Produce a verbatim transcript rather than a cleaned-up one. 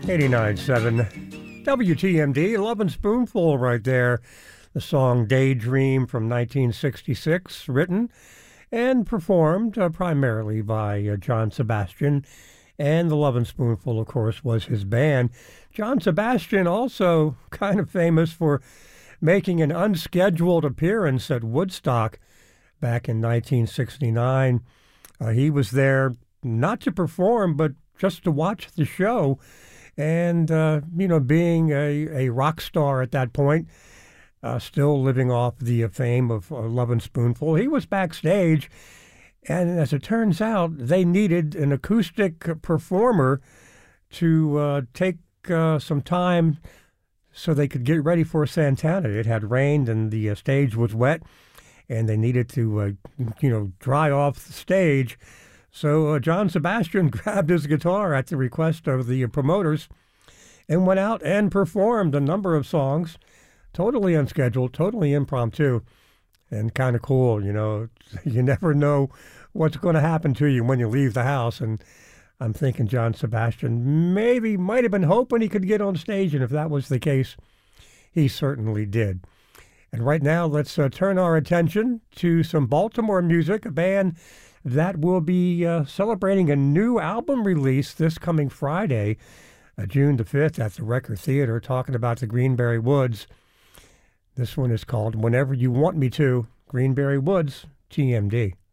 eighty-nine point seven W T M D, Lovin' Spoonful right there. The song Daydream from nineteen sixty-six, written and performed uh, primarily by uh, John Sebastian. And the Lovin' Spoonful, of course, was his band. John Sebastian also kind of famous for making an unscheduled appearance at Woodstock back in nineteen sixty-nine. Uh, he was there not to perform, but just to watch the show. And, uh, you know, being a, a rock star at that point, uh, still living off the fame of uh, Lovin' Spoonful, he was backstage. And as it turns out, they needed an acoustic performer to uh, take uh, some time so they could get ready for Santana. It had rained and the uh, stage was wet, and they needed to, uh, you know, dry off the stage. So uh, John Sebastian grabbed his guitar at the request of the promoters and went out and performed a number of songs, totally unscheduled, totally impromptu, and kind of cool. You know, you never know what's going to happen to you when you leave the house. And I'm thinking John Sebastian maybe might have been hoping he could get on stage, and if that was the case, he certainly did. And right now, let's uh, turn our attention to some Baltimore music, a band that will be uh, celebrating a new album release this coming Friday, uh, June the fifth, at the Record Theater, talking about the Greenberry Woods. This one is called Whenever You Want Me To, Greenberry Woods, T M D.